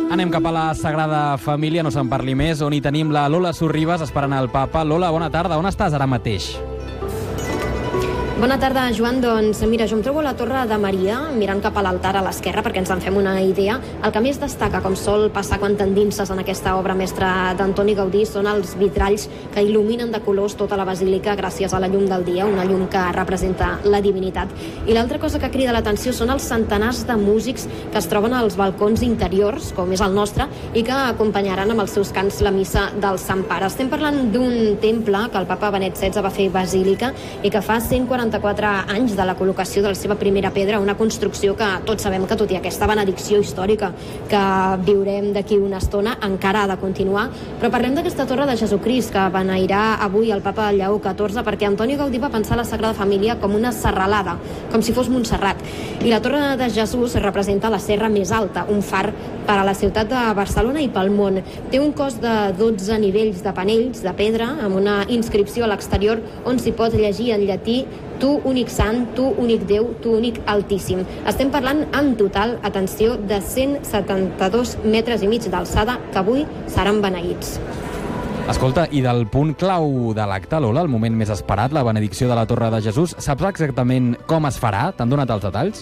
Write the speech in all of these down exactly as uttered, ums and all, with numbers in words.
Anem cap a la Sagrada Família, no se'n parli més, on hi tenim la Lola Sorribas esperant el papa. Lola, bona tarda, on estàs ara mateix? Bona tarda, Joan. Doncs mira, jo em trobo a la Torre de Maria, mirant cap a l'altar a l'esquerra, perquè ens en fem una idea. El que més destaca, com sol passar quan t'endinses en aquesta obra mestra d'Antoni Gaudí, són els vitralls que il·luminen de colors tota la basílica gràcies a la llum del dia, una llum que representa la divinitat. I l'altra cosa que crida l'atenció són els centenars de músics que es troben als balcons interiors, com és el nostre, i que acompanyaran amb els seus cants la missa del Sant Pare. Estem parlant d'un temple que el papa Benet setze va fer basílica i que fa cent quaranta-quatre anys de la col·locació de la seva primera pedra, una construcció que tots sabem que, tot i aquesta benedicció històrica que viurem d'aquí una estona, encara ha de continuar. Però parlem d'aquesta Torre de Jesucrist que beneirà avui el papa Lleó catorze, perquè Antoni Gaudí va pensar la Sagrada Família com una serralada, com si fos Montserrat. I la Torre de Jesús representa la serra més alta, un far per a la ciutat de Barcelona i pel món. Té un cos de dotze nivells de panells de pedra, amb una inscripció a l'exterior on s'hi pot llegir en llatí: Tu únic sant, tu únic Déu, tu únic Altíssim. Estem parlant en total, atenció, de cent setanta-dos metres i mig d'alçada que avui seran beneïts. Escolta, i del punt clau de l'acte, Lola, el moment més esperat, la benedicció de la Torre de Jesús, saps exactament com es farà? T'han donat els detalls?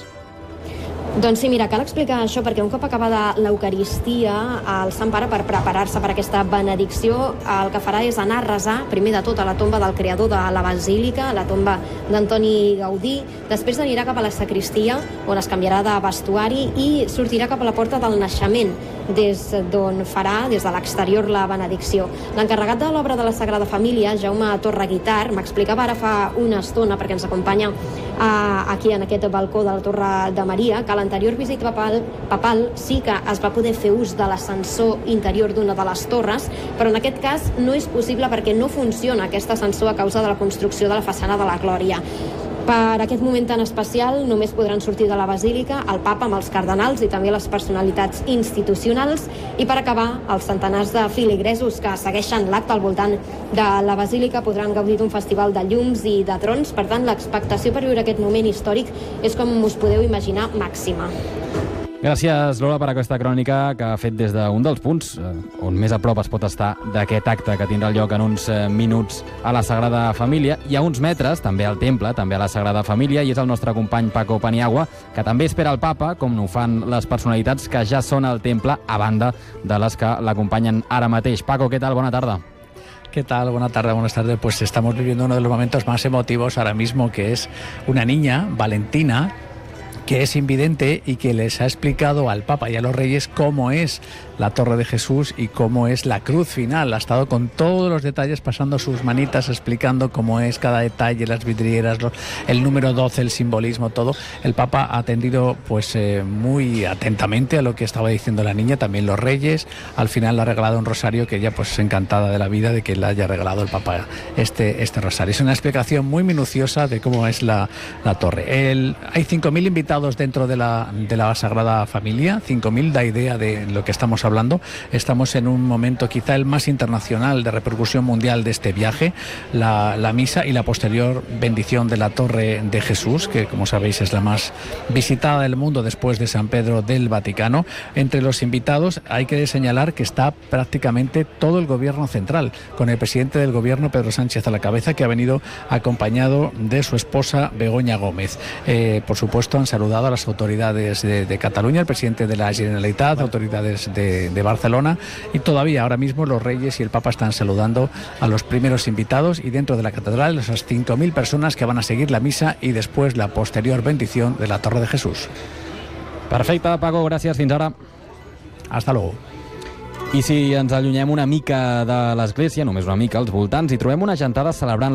Doncs sí, mira, cal explicar això perquè un cop acabada l'Eucaristia, el Sant Pare, per preparar-se per aquesta benedicció, el que farà és anar a resar, primer de tot, a la tomba del creador de la Basílica, la tomba d'Antoni Gaudí. Després anirà cap a la sacristia, on es canviarà de vestuari, i sortirà cap a la porta del naixement, des d'on farà, des de l'exterior, la benedicció. L'encarregat de l'obra de la Sagrada Família, Jaume Torreguitar, m'explicava ara fa una estona, perquè ens acompanya eh, aquí en aquest balcó de la Torre de Maria, que l'anterior visita papal, papal sí que es va poder fer ús de l'ascensor interior d'una de les torres, però en aquest cas no és possible perquè no funciona aquest ascensor a causa de la construcció de la façana de la Glòria. Per aquest moment tan especial només podran sortir de la Basílica el papa amb els cardenals i també les personalitats institucionals, i per acabar els centenars de filigresos que segueixen l'acte al voltant de la Basílica podran gaudir d'un festival de llums i de trons. Per tant, l'expectació per viure aquest moment històric és, com us podeu imaginar, màxima. Gràcies, Lola, per aquesta crònica que ha fet des d'un dels punts eh, on més a prop es pot estar d'aquest acte que tindrà lloc en uns eh, minuts a la Sagrada Família, i a uns metres també al temple, també a la Sagrada Família, i és el nostre company Paco Paniagua, que també espera el papa, com ho fan les personalitats que ja són al temple, a banda de les que l'acompanyen ara mateix. Paco, què tal? Bona tarda. ¿Qué tal? Buenas tardes, buenas tardes. Pues estamos viviendo uno de los momentos más emotivos ahora mismo, que es una niña, Valentina, que es invidente y que les ha explicado al Papa y a los Reyes cómo es la Torre de Jesús y cómo es la cruz final. Ha estado con todos los detalles, pasando sus manitas, explicando cómo es cada detalle, las vidrieras, los, el número doce, el simbolismo, todo. El Papa ha atendido pues eh, muy atentamente a lo que estaba diciendo la niña, también los Reyes. Al final le ha regalado un rosario, que ella pues encantada de la vida de que le haya regalado el Papa este, este rosario. Es una explicación muy minuciosa de cómo es la, la torre. El, hay cinco mil invitados dentro de la, de la Sagrada Familia, cinco mil, da idea de lo que estamos hablando. Estamos en un momento quizá el más internacional de repercusión mundial de este viaje, la, la misa y la posterior bendición de la Torre de Jesús, que como sabéis es la más visitada del mundo después de San Pedro del Vaticano. Entre los invitados hay que señalar que está prácticamente todo el gobierno central, con el presidente del gobierno, Pedro Sánchez, a la cabeza, que ha venido acompañado de su esposa Begoña Gómez. Eh, por supuesto han saludado a las autoridades de, de Cataluña, el presidente de la Generalitat, autoridades de, de Barcelona, y todavía ahora mismo los Reyes y el Papa están saludando a los primeros invitados, y dentro de la catedral esas cinco mil personas que van a seguir la misa y después la posterior bendición de la Torre de Jesús. Perfecte, Paco, gràcies, fins ara. Hasta luego. I si ens allunyem una mica de l'església, només una mica, als voltants, hi trobem una gentada celebrant